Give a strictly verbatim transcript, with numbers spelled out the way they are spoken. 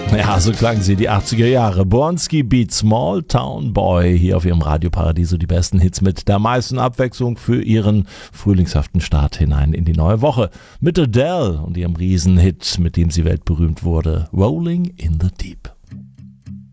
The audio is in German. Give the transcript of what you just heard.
Ja, so klangen sie, die achtziger Jahre. Bronski beat Small Town Boy hier auf ihrem Radio Paradiso. Die besten Hits mit der meisten Abwechslung für ihren frühlingshaften Start hinein in die neue Woche. Mit Adele und ihrem Riesenhit, mit dem sie weltberühmt wurde, Rolling in the Deep.